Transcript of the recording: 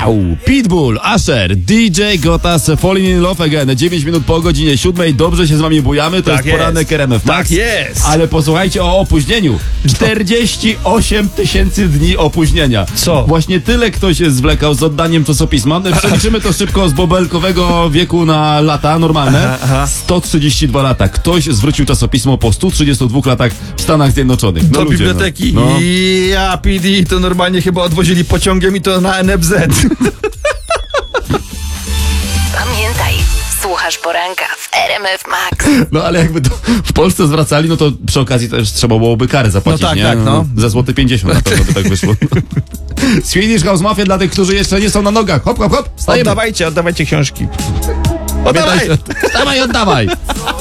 Wow! Pitbull, Usher, DJ Gotas, Falling in Love Again. 9 minut po godzinie 7. Dobrze się z wami bujamy. To Tak jest poranek RMF Max. Tak jest. Ale posłuchajcie o opóźnieniu. 48 tysięcy dni opóźnienia. Co? Właśnie tyle ktoś zwlekał z oddaniem czasopisma. Przeliczymy to szybko z bobelkowego wieku na lata normalne. Aha. 132 lata. Ktoś zwrócił czasopismo po 132 latach w Stanach Zjednoczonych. Do ludzie, biblioteki. No. Ja, PD, to normalnie chyba odwozili pociągiem i to na NFZ. Pamiętaj, słuchasz poranka w RMF Max. No ale jakby to w Polsce zwracali, no to przy okazji też trzeba byłoby karę zapłacić, No tak, nie? tak, no. Za złoty 50 na pewno by tak wyszło. Swedish House Mafia dla tych, którzy jeszcze nie są na nogach. Hop, hop, hop, wstajemy. Oddawajcie książki. Pamiętajcie. Wstawaj, oddawaj.